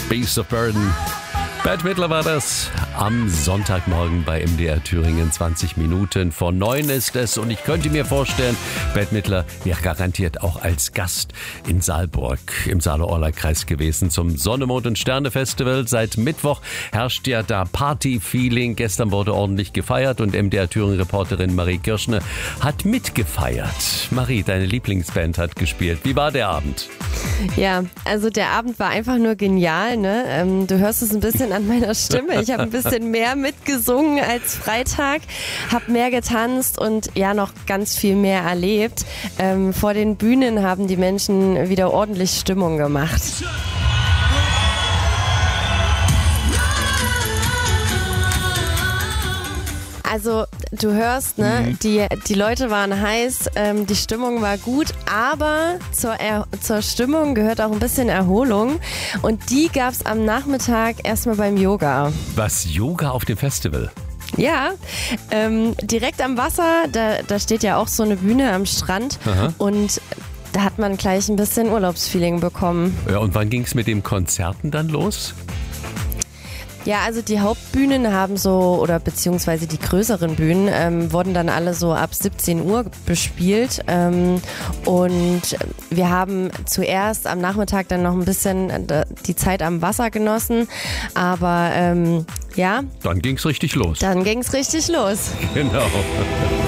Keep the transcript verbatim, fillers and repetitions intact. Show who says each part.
Speaker 1: Beast of Burden. Bette Midler war das am Sonntagmorgen bei M D R Thüringen. zwanzig Minuten vor neun ist es. Und ich könnte mir vorstellen, Bette Midler wäre garantiert auch als Gast in Saalburg im Saale-Orla-Kreis gewesen zum Sonne, Mond und Sterne Festival. Seit Mittwoch herrscht ja da Party-Feeling. Gestern wurde ordentlich gefeiert und M D R Thüringen-Reporterin Marie Kirschner hat mitgefeiert. Marie, deine Lieblingsband hat gespielt. Wie war der Abend?
Speaker 2: Ja, also der Abend war einfach nur genial, ne? Ähm, du hörst es ein bisschen an meiner Stimme. Ich habe ein bisschen mehr mitgesungen als Freitag, habe mehr getanzt und ja noch ganz viel mehr erlebt. Ähm, vor den Bühnen haben die Menschen wieder ordentlich Stimmung gemacht. Also du hörst, ne, mhm. die, die Leute waren heiß, ähm, die Stimmung war gut, aber zur, er- zur Stimmung gehört auch ein bisschen Erholung und die gab es am Nachmittag erstmal beim Yoga.
Speaker 1: Was, Yoga auf dem Festival?
Speaker 2: Ja, ähm, direkt am Wasser, da, da steht ja auch so eine Bühne am Strand. Aha. Und da hat man gleich ein bisschen Urlaubsfeeling bekommen.
Speaker 1: Ja, und wann ging es mit den Konzerten dann los?
Speaker 2: Ja, also die Hauptbühnen haben so, oder beziehungsweise die größeren Bühnen, ähm, wurden dann alle so ab siebzehn Uhr bespielt. Ähm, und wir haben zuerst am Nachmittag dann noch ein bisschen die Zeit am Wasser genossen. Aber ähm, ja.
Speaker 1: Dann ging's richtig los.
Speaker 2: Dann ging's richtig los.
Speaker 1: Genau.